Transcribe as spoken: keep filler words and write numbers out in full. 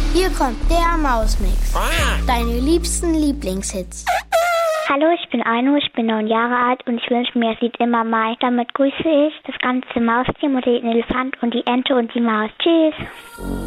Hier kommt der Mausmix. Deine liebsten Lieblingshits. Hallo, ich bin Aino, ich bin neun Jahre alt und ich wünsche mir das Lied Immer Mai. Damit grüße ich das ganze Mausteam und den Elefant und die Ente und die Maus. Tschüss.